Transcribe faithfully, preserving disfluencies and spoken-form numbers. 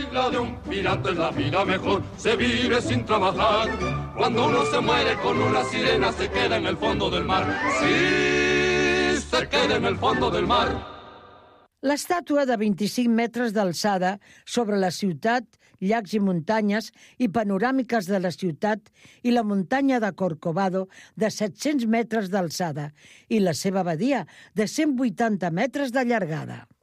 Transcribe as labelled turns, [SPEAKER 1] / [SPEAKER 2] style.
[SPEAKER 1] vida de un pirata es la vida mejor, se vive sin trabajar. Cuando uno se muere con una sirena se queda en el fondo del mar. Sí, se queda en el fondo del mar.
[SPEAKER 2] L'estàtua de vint-i-cinc metres d'alçada sobre la ciutat, llacs i muntanyes i panoràmiques de la ciutat i la muntanya de Corcovado de set-cents metres d'alçada i la seva badia de cent vuitanta metres de llargada.